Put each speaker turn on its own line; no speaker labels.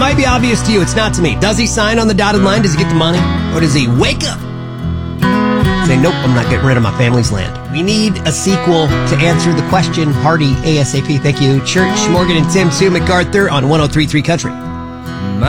might be obvious to you. It's not to me. Does he sign on the dotted line? Does he get the money? Or does he wake up? Say, nope, I'm not getting rid of my family's land. We need a sequel to answer the question. Hardy, ASAP. Thank you. Church, Morgan, and Tim, Sue MacArthur on 103.3 Country.